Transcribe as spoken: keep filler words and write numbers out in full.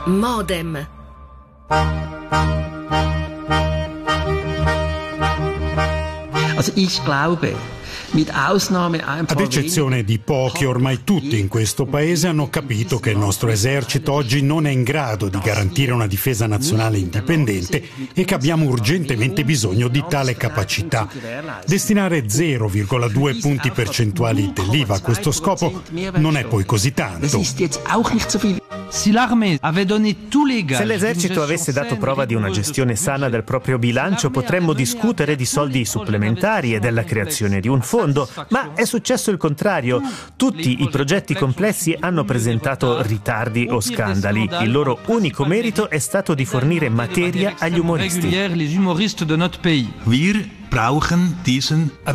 Modem. Also ich glaube, mit Ausnahme ein paar Ad eccezione di pochi, ormai tutti in questo paese hanno capito che il nostro esercito oggi non è in grado di garantire una difesa nazionale indipendente e che abbiamo urgentemente bisogno di tale capacità. Destinare zero virgola due punti percentuali dell'I V A a questo scopo non è poi così tanto. Se l'esercito avesse dato prova di una gestione sana del proprio bilancio, potremmo discutere di soldi supplementari e della creazione di un fondo, ma è successo il contrario. Tutti i progetti complessi hanno presentato ritardi o scandali. Il loro unico merito è stato di fornire materia agli umoristi. Wir brauchen diesen